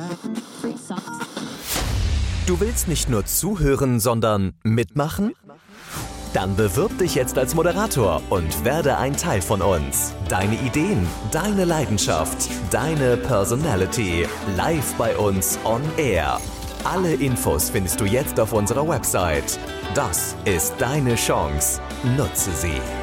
Du willst nicht nur zuhören, sondern mitmachen? Dann bewirb dich jetzt als Moderator und werde ein Teil von uns. Deine Ideen, deine Leidenschaft, deine Personality. Live bei uns on Air. Alle Infos findest du jetzt auf unserer Website. Das ist deine Chance. Nutze sie.